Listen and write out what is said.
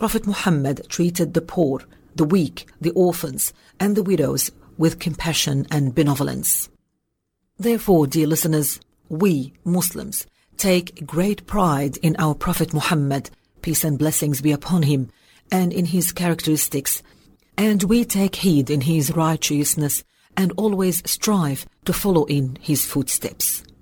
Prophet Muhammad treated the poor, the weak, the orphans, and the widows with compassion and benevolence. Therefore, dear listeners, we, Muslims, take great pride in our Prophet Muhammad, peace and blessings be upon him, and in his characteristics, and we take heed in his righteousness and always strive to follow in his footsteps.